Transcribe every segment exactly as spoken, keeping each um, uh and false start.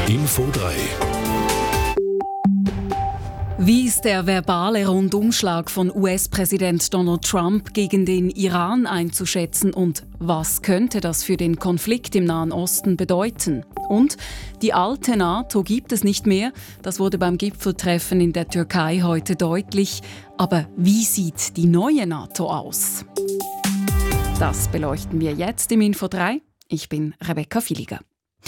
Info drei. Wie ist der verbale Rundumschlag von U S-Präsident Donald Trump gegen den Iran einzuschätzen und was könnte das für den Konflikt im Nahen Osten bedeuten? Und die alte NATO gibt es nicht mehr, das wurde beim Gipfeltreffen in der Türkei heute deutlich. Aber wie sieht die neue NATO aus? Das beleuchten wir jetzt im Info drei. Ich bin Rebecca Villiger.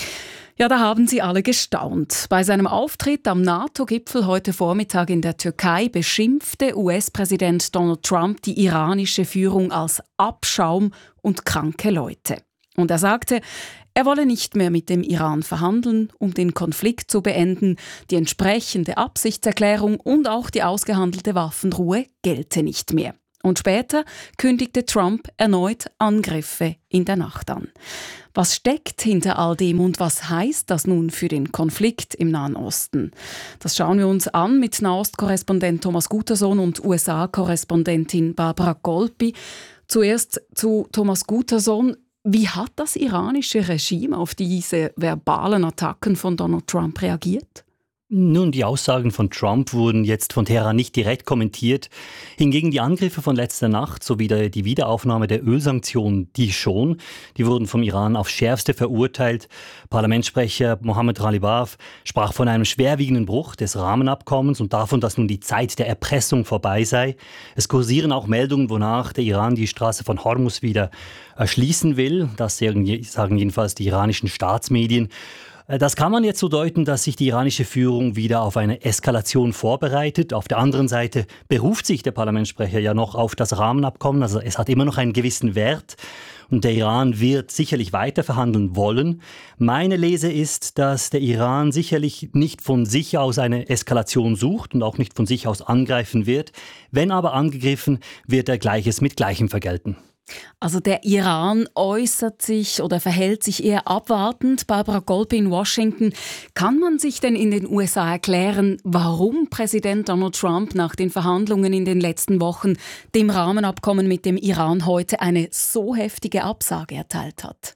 Ja, da haben Sie alle gestaunt. Bei seinem Auftritt am NATO-Gipfel heute Vormittag in der Türkei beschimpfte U S-Präsident Donald Trump die iranische Führung als Abschaum und kranke Leute. Und er sagte, er wolle nicht mehr mit dem Iran verhandeln, um den Konflikt zu beenden. Die entsprechende Absichtserklärung und auch die ausgehandelte Waffenruhe gelte nicht mehr. Und später kündigte Trump erneut Angriffe in der Nacht an. Was steckt hinter all dem und was heißt das nun für den Konflikt im Nahen Osten? Das schauen wir uns an mit Nahost-Korrespondent Thomas Gutersohn und U S A-Korrespondentin Barbara Golpi. Zuerst zu Thomas Gutersohn. Wie hat das iranische Regime auf diese verbalen Attacken von Donald Trump reagiert? Nun, die Aussagen von Trump wurden jetzt von Teheran nicht direkt kommentiert. Hingegen die Angriffe von letzter Nacht sowie die Wiederaufnahme der Ölsanktionen, die schon, die wurden vom Iran aufs Schärfste verurteilt. Parlamentssprecher Mohammad Ghalibaf sprach von einem schwerwiegenden Bruch des Rahmenabkommens und davon, dass nun die Zeit der Erpressung vorbei sei. Es kursieren auch Meldungen, wonach der Iran die Straße von Hormuz wieder erschließen will. Das sagen jedenfalls die iranischen Staatsmedien. Das kann man jetzt so deuten, dass sich die iranische Führung wieder auf eine Eskalation vorbereitet. Auf der anderen Seite beruft sich der Parlamentssprecher ja noch auf das Rahmenabkommen. Also es hat immer noch einen gewissen Wert. Und der Iran wird sicherlich weiter verhandeln wollen. Meine Lese ist, dass der Iran sicherlich nicht von sich aus eine Eskalation sucht und auch nicht von sich aus angreifen wird. Wenn aber angegriffen, wird er Gleiches mit Gleichem vergelten. Also der Iran äußert sich oder verhält sich eher abwartend. Barbara Golpi in Washington. Kann man sich denn in den U S A erklären, warum Präsident Donald Trump nach den Verhandlungen in den letzten Wochen dem Rahmenabkommen mit dem Iran heute eine so heftige Absage erteilt hat?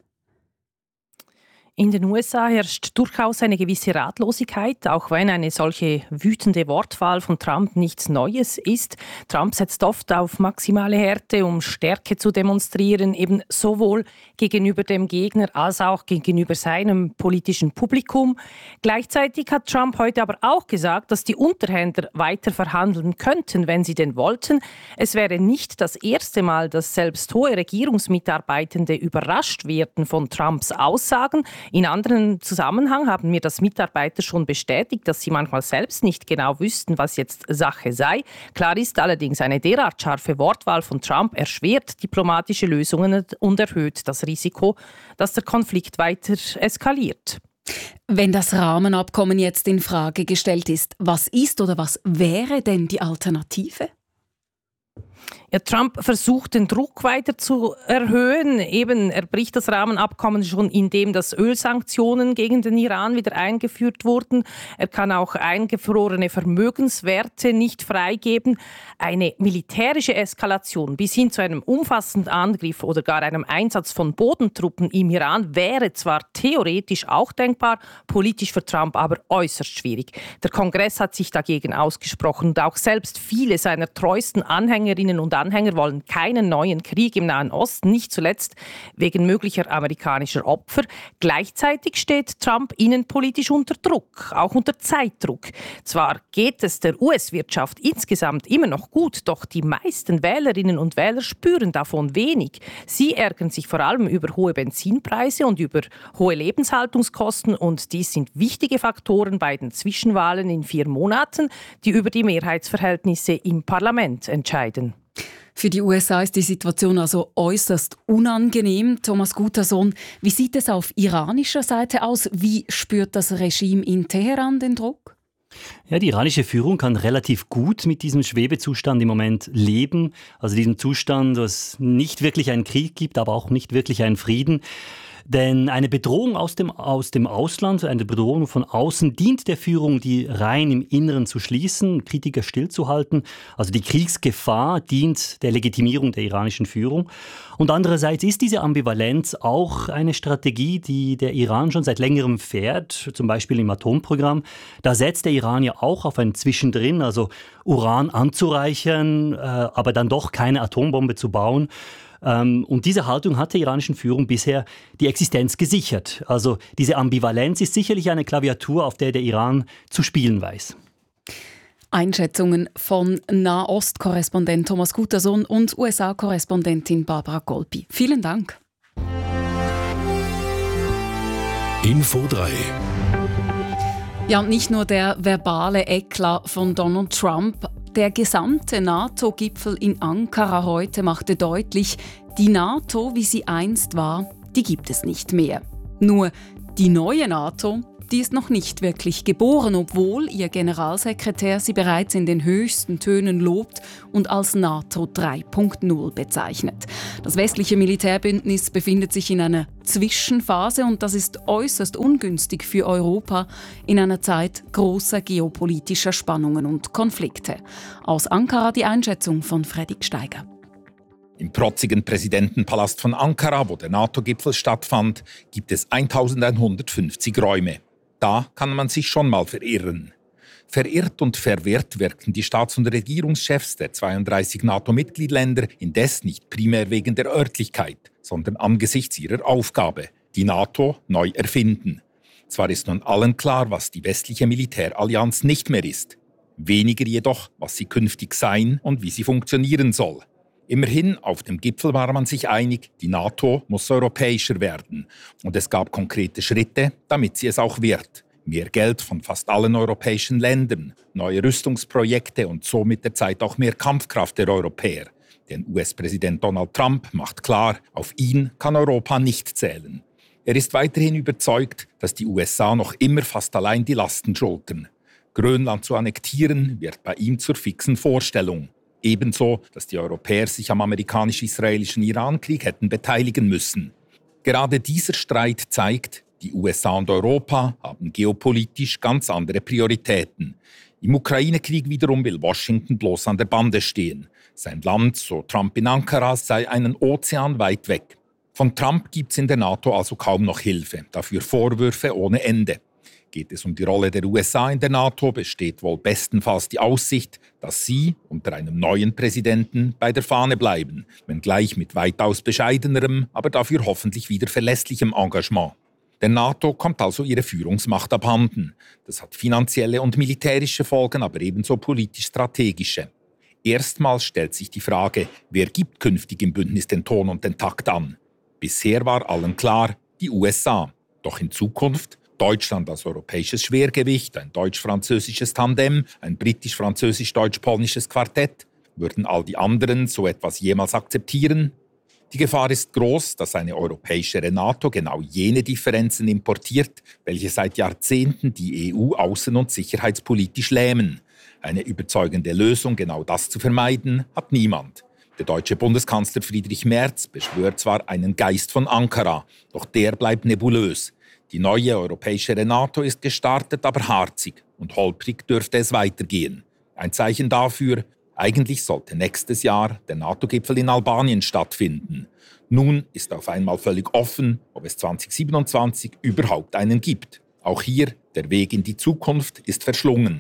In den U S A herrscht durchaus eine gewisse Ratlosigkeit, auch wenn eine solche wütende Wortwahl von Trump nichts Neues ist. Trump setzt oft auf maximale Härte, um Stärke zu demonstrieren, eben sowohl gegenüber dem Gegner als auch gegenüber seinem politischen Publikum. Gleichzeitig hat Trump heute aber auch gesagt, dass die Unterhändler weiter verhandeln könnten, wenn sie denn wollten. Es wäre nicht das erste Mal, dass selbst hohe Regierungsmitarbeitende überrascht werden von Trumps Aussagen. In anderen Zusammenhang haben mir das Mitarbeiter schon bestätigt, dass sie manchmal selbst nicht genau wüssten, was jetzt Sache sei. Klar ist allerdings, eine derart scharfe Wortwahl von Trump erschwert diplomatische Lösungen und erhöht das Risiko, dass der Konflikt weiter eskaliert. Wenn das Rahmenabkommen jetzt in Frage gestellt ist, was ist oder was wäre denn die Alternative? Ja, Trump versucht, den Druck weiter zu erhöhen. Eben, er bricht das Rahmenabkommen schon, indem das Ölsanktionen gegen den Iran wieder eingeführt wurden. Er kann auch eingefrorene Vermögenswerte nicht freigeben. Eine militärische Eskalation bis hin zu einem umfassenden Angriff oder gar einem Einsatz von Bodentruppen im Iran wäre zwar theoretisch auch denkbar, politisch für Trump aber äußerst schwierig. Der Kongress hat sich dagegen ausgesprochen und auch selbst viele seiner treuesten Anhängerinnen und Anhänger wollen keinen neuen Krieg im Nahen Osten, nicht zuletzt wegen möglicher amerikanischer Opfer. Gleichzeitig steht Trump innenpolitisch unter Druck, auch unter Zeitdruck. Zwar geht es der U S-Wirtschaft insgesamt immer noch gut, doch die meisten Wählerinnen und Wähler spüren davon wenig. Sie ärgern sich vor allem über hohe Benzinpreise und über hohe Lebenshaltungskosten und dies sind wichtige Faktoren bei den Zwischenwahlen in vier Monaten, die über die Mehrheitsverhältnisse im Parlament entscheiden. Für die U S A ist die Situation also äußerst unangenehm. Thomas Gutersohn, wie sieht es auf iranischer Seite aus? Wie spürt das Regime in Teheran den Druck? Ja, die iranische Führung kann relativ gut mit diesem Schwebezustand im Moment leben. Also diesem Zustand, dass es nicht wirklich einen Krieg gibt, aber auch nicht wirklich einen Frieden. Denn eine Bedrohung aus dem, aus dem Ausland, eine Bedrohung von außen dient der Führung, die Reihen im Inneren zu schließen, Kritiker stillzuhalten. Also die Kriegsgefahr dient der Legitimierung der iranischen Führung. Und andererseits ist diese Ambivalenz auch eine Strategie, die der Iran schon seit längerem fährt, zum Beispiel im Atomprogramm. Da setzt der Iran ja auch auf ein Zwischendrin, also Uran anzureichern, äh, aber dann doch keine Atombombe zu bauen. Ähm, und diese Haltung hat der iranischen Führung bisher die Existenz gesichert. Also diese Ambivalenz ist sicherlich eine Klaviatur, auf der der Iran zu spielen weiß. Einschätzungen von Nahost-Korrespondent Thomas Gutersohn und U S A-Korrespondentin Barbara Golpi. Vielen Dank. Info drei. Ja, nicht nur der verbale Eklat von Donald Trump. Der gesamte NATO-Gipfel in Ankara heute machte deutlich, die NATO, wie sie einst war, die gibt es nicht mehr. Nur die neue NATO, die ist noch nicht wirklich geboren, obwohl ihr Generalsekretär sie bereits in den höchsten Tönen lobt und als NATO drei Punkt null bezeichnet. Das westliche Militärbündnis befindet sich in einer Zwischenphase und das ist äußerst ungünstig für Europa in einer Zeit großer geopolitischer Spannungen und Konflikte. Aus Ankara die Einschätzung von Fredrik Steiger. Im protzigen Präsidentenpalast von Ankara, wo der NATO-Gipfel stattfand, gibt es eintausendeinhundertfünfzig Räume. Da kann man sich schon mal verirren. Verirrt und verwirrt wirkten die Staats- und Regierungschefs der zweiunddreißig NATO-Mitgliedsländer indes nicht primär wegen der Örtlichkeit, sondern angesichts ihrer Aufgabe, die NATO neu erfinden. Zwar ist nun allen klar, was die westliche Militärallianz nicht mehr ist, weniger jedoch, was sie künftig sein und wie sie funktionieren soll. Immerhin, auf dem Gipfel war man sich einig, die NATO muss europäischer werden. Und es gab konkrete Schritte, damit sie es auch wird. Mehr Geld von fast allen europäischen Ländern, neue Rüstungsprojekte und so mit der Zeit auch mehr Kampfkraft der Europäer. Denn U S-Präsident Donald Trump macht klar, auf ihn kann Europa nicht zählen. Er ist weiterhin überzeugt, dass die U S A noch immer fast allein die Lasten schultern. Grönland zu annektieren, wird bei ihm zur fixen Vorstellung. Ebenso, dass die Europäer sich am amerikanisch-israelischen Irankrieg hätten beteiligen müssen. Gerade dieser Streit zeigt, die U S A und Europa haben geopolitisch ganz andere Prioritäten. Im Ukraine-Krieg wiederum will Washington bloß an der Bande stehen. Sein Land, so Trump in Ankara, sei einen Ozean weit weg. Von Trump gibt es in der NATO also kaum noch Hilfe, dafür Vorwürfe ohne Ende. Geht es um die Rolle der U S A in der NATO, besteht wohl bestenfalls die Aussicht, dass sie unter einem neuen Präsidenten bei der Fahne bleiben, wenngleich mit weitaus bescheidenerem, aber dafür hoffentlich wieder verlässlichem Engagement. Der NATO kommt also ihre Führungsmacht abhanden. Das hat finanzielle und militärische Folgen, aber ebenso politisch-strategische. Erstmals stellt sich die Frage, wer gibt künftig im Bündnis den Ton und den Takt an? Bisher war allen klar, die U S A. Doch in Zukunft Deutschland als europäisches Schwergewicht, ein deutsch-französisches Tandem, ein britisch-französisch-deutsch-polnisches Quartett. Würden all die anderen so etwas jemals akzeptieren? Die Gefahr ist groß, dass eine europäischere NATO genau jene Differenzen importiert, welche seit Jahrzehnten die E U außen- und sicherheitspolitisch lähmen. Eine überzeugende Lösung, genau das zu vermeiden, hat niemand. Der deutsche Bundeskanzler Friedrich Merz beschwört zwar einen Geist von Ankara, doch der bleibt nebulös. Die neue europäische NATO ist gestartet, aber harzig und holprig dürfte es weitergehen. Ein Zeichen dafür, eigentlich sollte nächstes Jahr der NATO-Gipfel in Albanien stattfinden. Nun ist auf einmal völlig offen, ob es zwanzig siebenundzwanzig überhaupt einen gibt. Auch hier, der Weg in die Zukunft ist verschlungen.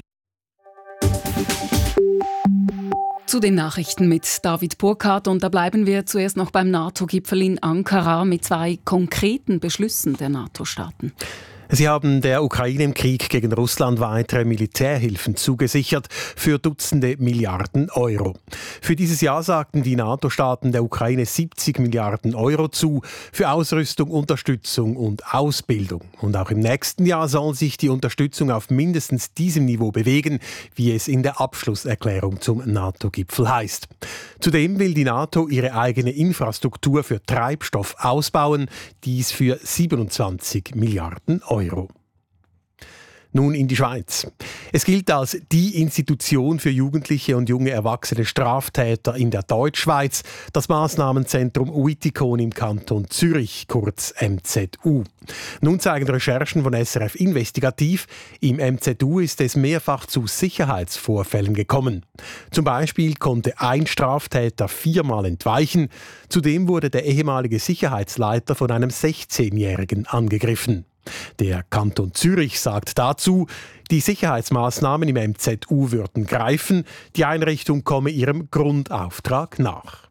Zu den Nachrichten mit David Burkhardt und da bleiben wir zuerst noch beim NATO-Gipfel in Ankara mit zwei konkreten Beschlüssen der NATO-Staaten. Sie haben der Ukraine im Krieg gegen Russland weitere Militärhilfen zugesichert für Dutzende Milliarden Euro. Für dieses Jahr sagten die NATO-Staaten der Ukraine siebzig Milliarden Euro zu für Ausrüstung, Unterstützung und Ausbildung. Und auch im nächsten Jahr soll sich die Unterstützung auf mindestens diesem Niveau bewegen, wie es in der Abschlusserklärung zum NATO-Gipfel heißt. Zudem will die NATO ihre eigene Infrastruktur für Treibstoff ausbauen, dies für siebenundzwanzig Milliarden Euro. Nun in die Schweiz. Es gilt als die Institution für jugendliche und junge erwachsene Straftäter in der Deutschschweiz, das Massnahmenzentrum Uitikon im Kanton Zürich, kurz M Z U. Nun zeigen Recherchen von S R F Investigativ, im M Z U ist es mehrfach zu Sicherheitsvorfällen gekommen. Zum Beispiel konnte ein Straftäter viermal entweichen. Zudem wurde der ehemalige Sicherheitsleiter von einem sechzehnjährigen angegriffen. Der Kanton Zürich sagt dazu, die Sicherheitsmaßnahmen im M Z U würden greifen, die Einrichtung komme ihrem Grundauftrag nach.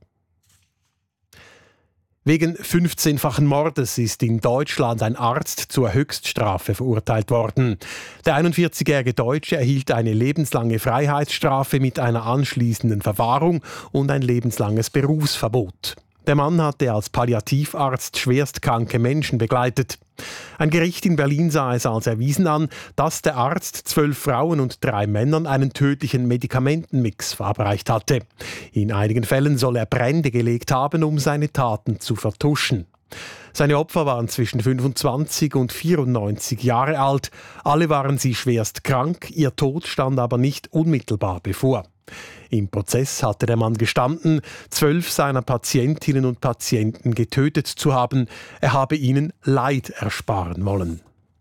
Wegen fünfzehnfachen Mordes ist in Deutschland ein Arzt zur Höchststrafe verurteilt worden. Der einundvierzigjährige Deutsche erhielt eine lebenslange Freiheitsstrafe mit einer anschließenden Verwahrung und ein lebenslanges Berufsverbot. Der Mann hatte als Palliativarzt schwerstkranke Menschen begleitet. Ein Gericht in Berlin sah es als erwiesen an, dass der Arzt zwölf Frauen und drei Männern einen tödlichen Medikamentenmix verabreicht hatte. In einigen Fällen soll er Brände gelegt haben, um seine Taten zu vertuschen. Seine Opfer waren zwischen fünfundzwanzig und vierundneunzig Jahre alt. Alle waren sie schwerst krank, ihr Tod stand aber nicht unmittelbar bevor. Im Prozess hatte der Mann gestanden, zwölf seiner Patientinnen und Patienten getötet zu haben. Er habe ihnen Leid ersparen wollen.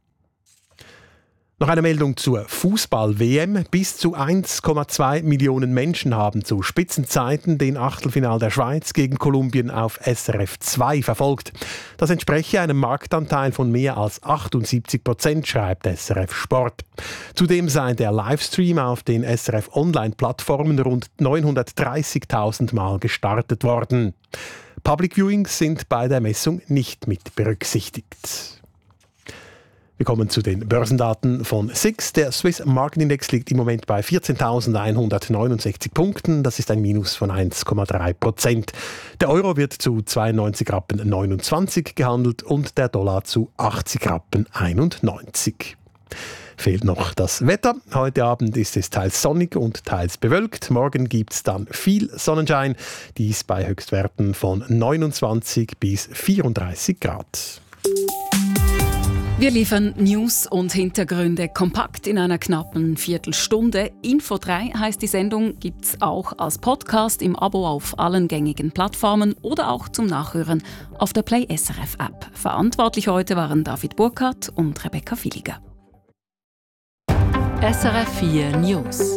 Noch eine Meldung zur Fußball-W M. Bis zu eins Komma zwei Millionen Menschen haben zu Spitzenzeiten den Achtelfinal der Schweiz gegen Kolumbien auf S R F zwei verfolgt. Das entspreche einem Marktanteil von mehr als achtundsiebzig Prozent, schreibt S R F Sport. Zudem sei der Livestream auf den S R F-Online-Plattformen rund neunhundertdreißigtausend Mal gestartet worden. Public Viewings sind bei der Messung nicht mit berücksichtigt. Wir kommen zu den Börsendaten von S I X. Der Swiss Market Index liegt im Moment bei vierzehntausendeinhundertneunundsechzig Punkten. Das ist ein Minus von eins Komma drei Prozent. Der Euro wird zu zweiundneunzig Rappen neunundzwanzig gehandelt und der Dollar zu achtzig Rappen einundneunzig. Fehlt noch das Wetter. Heute Abend ist es teils sonnig und teils bewölkt. Morgen gibt es dann viel Sonnenschein. Dies bei Höchstwerten von neunundzwanzig bis vierunddreißig Grad. Wir liefern News und Hintergründe kompakt in einer knappen Viertelstunde. Info drei heisst die Sendung, gibt's auch als Podcast im Abo auf allen gängigen Plattformen oder auch zum Nachhören auf der Play S R F App. Verantwortlich heute waren David Burkhardt und Rebecca Villiger. S R F vier News.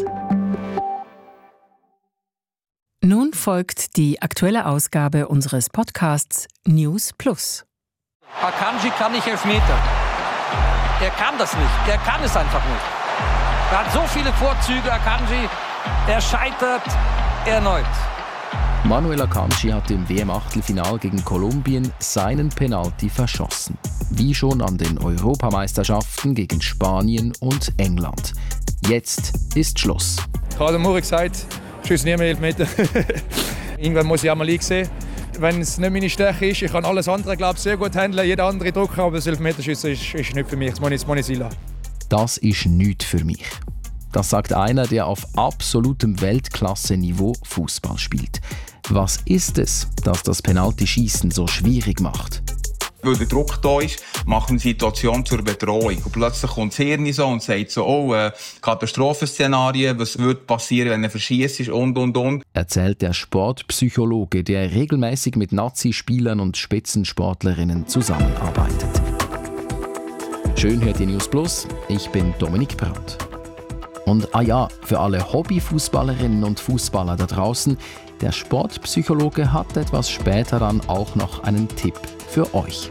Nun folgt die aktuelle Ausgabe unseres Podcasts News Plus. Akanji kann nicht Elfmeter. Er kann das nicht. Der kann es einfach nicht. Er hat so viele Vorzüge, Akanji. Er scheitert erneut. Manuel Akanji hat im W M-Achtelfinal gegen Kolumbien seinen Penalty verschossen. Wie schon an den Europameisterschaften gegen Spanien und England. Jetzt ist Schluss. Ich habe Muri gesagt, ich schieße nie mehr Elfmeter. Irgendwann muss ich auch mal einsehen. Wenn es nicht meine Stärke ist, ich kann alles andere glaube ich, sehr gut handeln, jeder andere Drucker, aber das Elfmeterschießen ist, ist nicht für mich, das muss ich, das muss ich sein lassen. Das ist nichts für mich. Das sagt einer, der auf absolutem Weltklasse-Niveau Fußball spielt. Was ist es, das das Penaltyschießen so schwierig macht? Weil der Druck da ist, macht eine Situation zur Bedrohung. Und plötzlich kommt das Hirn so und sagt so, oh, äh, Katastrophenszenarien, was würde passieren, wenn er verschießt und, und, und. Erzählt der Sportpsychologe, der regelmäßig mit Nazi-Spielern und Spitzensportlerinnen zusammenarbeitet. Schön hört ihr News Plus, ich bin Dominik Brandt. Und ah ja, für alle Hobbyfußballerinnen und Fußballer da draußen, der Sportpsychologe hat etwas später dann auch noch einen Tipp für euch.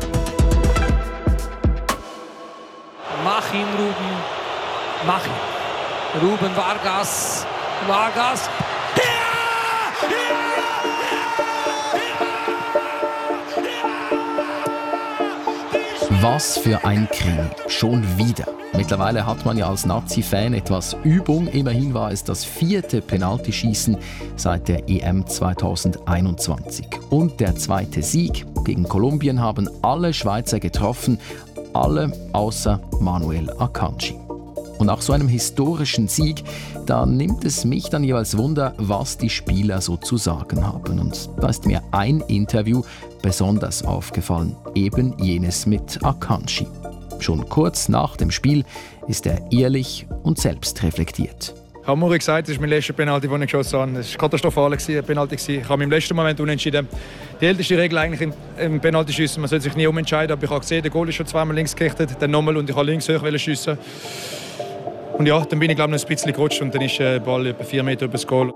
Mach ihn, Ruben. Mach ihn. Ruben Vargas. Vargas. Ja! Ja! Was für ein Krimi. Schon wieder. Mittlerweile hat man ja als Nazi-Fan etwas Übung. Immerhin war es das vierte Penaltyschießen seit der E M zweitausendeinundzwanzig. Und der zweite Sieg. Gegen Kolumbien haben alle Schweizer getroffen, alle außer Manuel Akanji. Und nach so einem historischen Sieg, da nimmt es mich dann jeweils Wunder, was die Spieler so zu sagen haben. Und da ist mir ein Interview besonders aufgefallen, eben jenes mit Akanji. Schon kurz nach dem Spiel ist er ehrlich und selbstreflektiert. Ich habe Muri gesagt, das ist mein letzter Penalty, den ich geschossen habe. Es war katastrophal, ein Penalty. Ich habe im letzten Moment unentschieden. Die älteste Regel eigentlich im, im Penalty-Schiessen, man sollte sich nie umentscheiden. Aber ich habe gesehen, der Goal ist schon zweimal links gerichtet, dann nochmal und ich habe links hoch schiessen. Und ja, dann bin ich glaube ich noch ein bisschen gerutscht und dann ist der Ball etwa vier Meter über das Goal.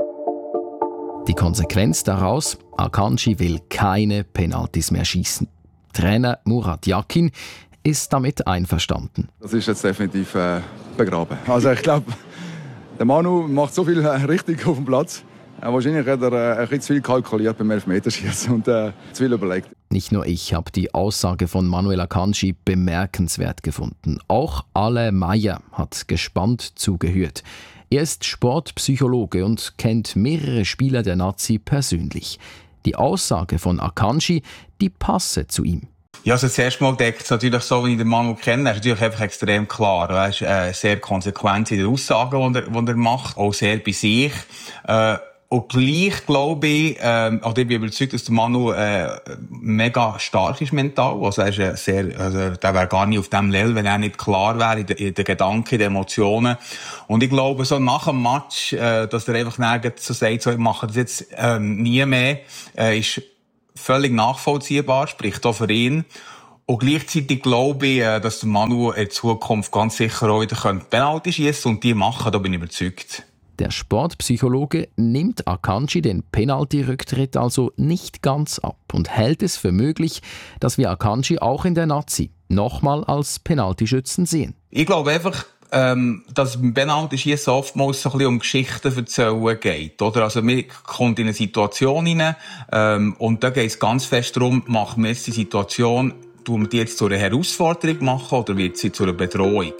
Die Konsequenz daraus: Akanji will keine Penaltys mehr schießen. Trainer Murat Yakin ist damit einverstanden. Das ist jetzt definitiv äh, begraben. Also ich glaube, der Manu macht so viel äh, richtig auf dem Platz. Äh, wahrscheinlich hat er äh, ein bisschen zu viel kalkuliert beim Elfmeterschießen und äh, zu viel überlegt. Nicht nur ich habe die Aussage von Manuel Akanji bemerkenswert gefunden. Auch Ale Meyer hat gespannt zugehört. Er ist Sportpsychologe und kennt mehrere Spieler der Nazi persönlich. Die Aussage von Akanji, die passe zu ihm. Ja, also das erste Mal denkt es natürlich so, wie ich den Manu kenne, er ist natürlich einfach extrem klar. Er ist äh, sehr konsequent in den Aussagen, die er, die er macht, auch sehr bei sich. Äh, und gleich glaube ich, äh, also ich bin überzeugt, dass der Manu äh, mega stark ist mental. Also er ist äh, sehr, also der wäre gar nicht auf dem Level, wenn er nicht klar wäre in den, in den Gedanken, in den Emotionen. Und ich glaube, so nach dem Match, äh, dass er einfach nirgends so sagt, so, ich mache das jetzt ähm, nie mehr, äh, ist völlig nachvollziehbar, spricht auch für ihn. Und gleichzeitig glaube ich, dass der Manu in Zukunft ganz sicher auch wieder Penalty schiessen und die machen, da bin ich überzeugt. Der Sportpsychologe nimmt Akanji den Penalty-Rücktritt also nicht ganz ab und hält es für möglich, dass wir Akanji auch in der Nazi nochmal als Penaltyschützen sehen. Ich glaube einfach, Ähm, dass es beim Penalty-Schiessen oftmals so ein bisschen um Geschichten erzählen geht, oder? Also, man kommt in eine Situation hinein, ähm, und da geht es ganz fest darum, machen wir jetzt die Situation, tun wir die jetzt zu einer Herausforderung machen, oder wird sie zu einer Bedrohung?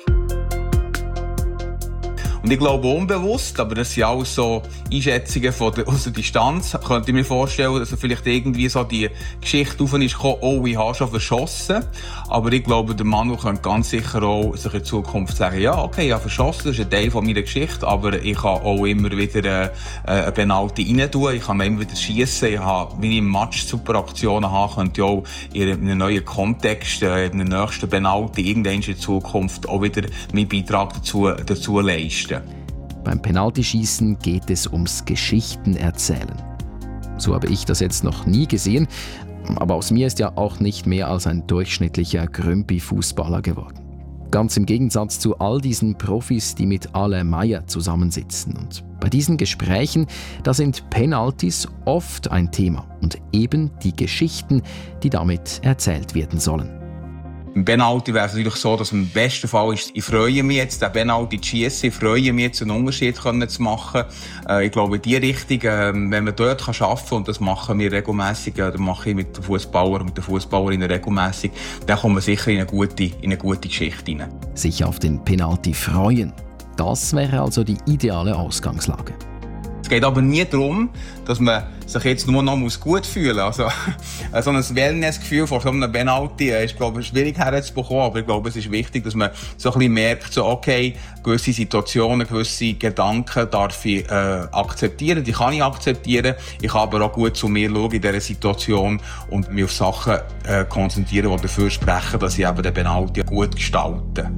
Und ich glaube unbewusst, aber das sind alles so Einschätzungen von der, aus der Distanz, könnte ich mir vorstellen, dass er vielleicht irgendwie so die Geschichte auf ist gekommen, oh, ich habe schon verschossen. Aber ich glaube, der Manu könnte ganz sicher auch sich in Zukunft sagen, ja, okay, ich habe verschossen, das ist ein Teil von meiner Geschichte, aber ich kann auch immer wieder äh, eine Penalty rein tun, ich kann immer wieder schiessen, ich habe, wenn ich im Match super Aktionen habe, könnte ich auch in einem neuen Kontext, äh, in einem nächsten Penalty, irgendwann in Zukunft auch wieder meinen Beitrag dazu, dazu leisten. Beim Penaltyschießen geht es ums Geschichtenerzählen. So habe ich das jetzt noch nie gesehen, aber aus mir ist ja auch nicht mehr als ein durchschnittlicher Grümpi-Fußballer geworden. Ganz im Gegensatz zu all diesen Profis, die mit Ale Meyer zusammensitzen. Und bei diesen Gesprächen, da sind Penaltys oft ein Thema und eben die Geschichten, die damit erzählt werden sollen. Im Penalty wäre es natürlich so, dass im besten Fall ist, ich freue mich jetzt, den Penalty zu schiessen, ich freue mich jetzt, einen Unterschied zu machen. Äh, ich glaube, in die Richtung, äh, wenn man dort arbeiten kann, und das machen wir regelmässig, äh, das mache ich mit den Fußballern und den Fußballerinnen regelmässig, dann kommt man sicher in eine gute, in eine gute Geschichte hinein. Sich auf den Penalty freuen, das wäre also die ideale Ausgangslage. Es geht aber nie darum, dass man sich jetzt nur noch gut fühlen muss. Also, so ein Wellness-Gefühl vor so einem Penalty ist, glaube ich, schwierig herzubekommen. Aber ich glaube, es ist wichtig, dass man so ein bisschen merkt, so, okay, gewisse Situationen, gewisse Gedanken darf ich äh, akzeptieren, die kann ich akzeptieren. Ich kann aber auch gut zu mir schauen in dieser Situation und mich auf Sachen äh, konzentrieren, die dafür sprechen, dass ich eben den Penalty gut gestalte.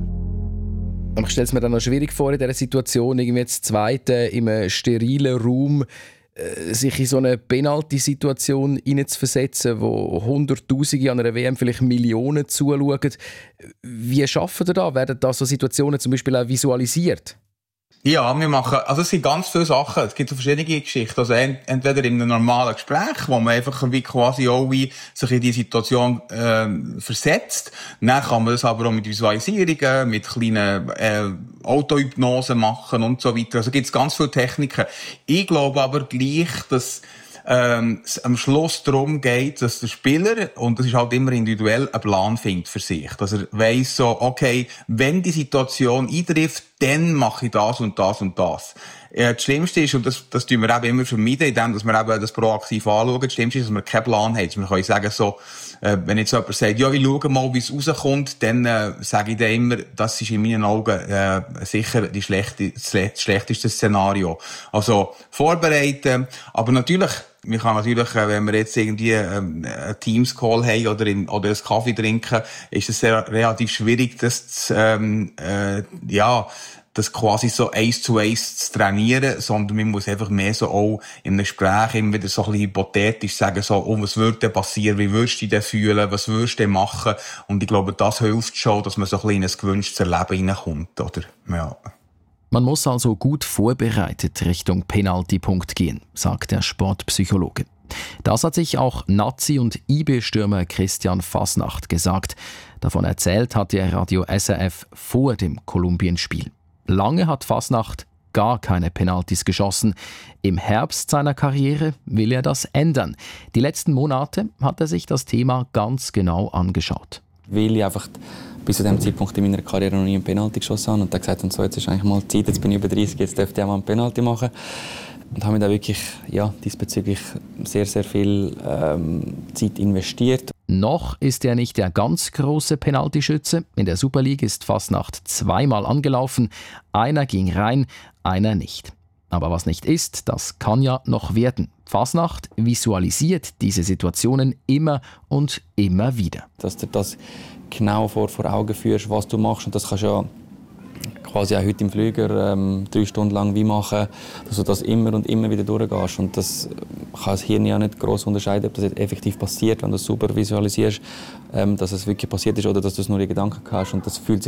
Ich stelle es mir dann noch schwierig vor, in dieser Situation, irgendwie jetzt Zweite in einem sterilen Raum, äh, sich in so eine Penalty-Situation hineinzuversetzen, wo Hunderttausende an einer W M, vielleicht Millionen zuschauen. Wie schaffen ihr da? Werden da so Situationen zum Beispiel auch visualisiert? Ja, wir machen, also es gibt ganz viele Sachen, es gibt so verschiedene Geschichten, also ent- entweder in einem normalen Gespräch, wo man einfach wie quasi auch wie sich in die Situation äh, versetzt, dann kann man das aber auch mit Visualisierungen, mit kleinen äh, Autohypnosen machen und so weiter, also gibt es ganz viele Techniken. Ich glaube aber gleich, dass ähm, es am Schluss darum geht, dass der Spieler, und das ist halt immer individuell, einen Plan findet für sich. Dass er weiss so, okay, wenn die Situation eintrifft, dann mache ich das und das und das. Ja, das Schlimmste ist, und das, das tun wir eben immer vermeiden, indem dass wir eben das proaktiv anschauen. Das Schlimmste ist, dass wir keinen Plan haben. Wir können sagen so, äh, wenn jetzt jemand sagt, ja, ich schaue mal, wie es rauskommt, dann äh, sage ich dann immer, das ist in meinen Augen äh, sicher die schlechte, das schlechteste Szenario. Also vorbereiten, aber natürlich, wir kann natürlich, wenn wir jetzt irgendwie ähm, einen Teams-Call haben oder, in, oder einen Kaffee trinken, ist es sehr, relativ schwierig, das zu, ähm, äh, ja, das quasi so eins zu eins zu trainieren, sondern man muss einfach mehr so auch in einem Gespräch immer wieder so ein bisschen hypothetisch sagen, so, oh, was würde denn passieren, wie würdest du dich denn fühlen, was würdest du denn machen? Und ich glaube, das hilft schon, dass man so ein bisschen in ein gewünschtes Leben hineinkommt, oder? Ja. Man muss also gut vorbereitet Richtung Penaltypunkt gehen, sagt der Sportpsychologe. Das hat sich auch Nazi- und I B-Stürmer Christian Fasnacht gesagt. Davon erzählt hat der Radio S R F vor dem Kolumbien-Spiel. Lange hat Fasnacht gar keine Penaltys geschossen. Im Herbst seiner Karriere will er das ändern. Die letzten Monate hat er sich das Thema ganz genau angeschaut. Weil ich einfach bis zu diesem Zeitpunkt in meiner Karriere noch nie einen Penalty geschossen habe und dann gesagt habe, so, jetzt ist eigentlich mal Zeit, jetzt bin ich über dreißig, jetzt dürfte ich auch mal einen Penalty machen. Und habe mir da wirklich ja, diesbezüglich sehr, sehr viel ähm, Zeit investiert. Noch ist er nicht der ganz große Penaltyschütze. In der Super League ist Fasnacht zweimal angelaufen. Einer ging rein, einer nicht. Aber was nicht ist, das kann ja noch werden. Fasnacht visualisiert diese Situationen immer und immer wieder. Dass du das genau vor, vor Augen führst, was du machst. Und das kannst du ja quasi auch heute im Flüger ähm, drei Stunden lang wie machen, dass du das immer und immer wieder durchgehst. Und das kann das Hirn ja nicht gross unterscheiden, ob das jetzt effektiv passiert, wenn du es super visualisierst, ähm, dass es wirklich passiert ist oder dass du es nur in Gedanken hast. Und das fühlt sich